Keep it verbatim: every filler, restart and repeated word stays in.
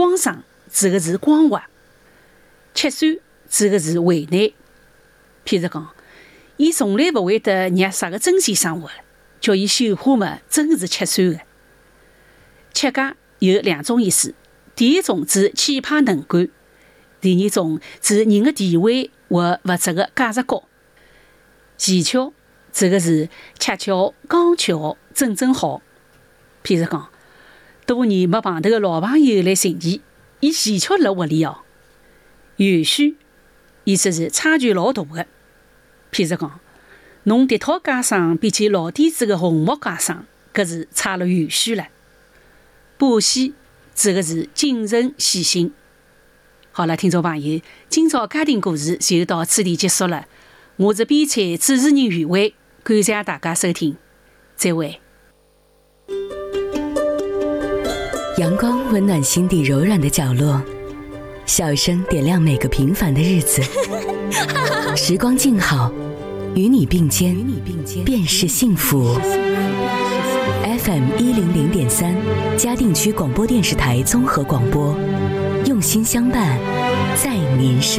光爽指的是光滑，吃酸指的是为难。譬如讲，伊从来勿会得让啥个真先生活，叫伊绣花嘛，真是吃酸的。吃家有两种意思，第一种指气派能干，第二种指人的地位或物质的价值高。技巧指的是恰巧、刚巧、正正好。譬如讲，多年没碰头的老朋友来寻伊，伊前巧辣屋里哦。元虚意思是差距老大的。譬如讲，侬迭套家裳比起老底子的红木家裳，搿是差了元虚了。补细指的是谨慎细心。好了，听众朋友，今朝家庭故事就到此地结束了。我是编采主持人余伟，感谢大家收听，再会。 阳光温暖心底柔软的角落，笑声点亮每个平凡的日子。时光静好，与你并肩，便是幸福。F M 一零零点三，嘉定区广播电视台综合广播，用心相伴，在您身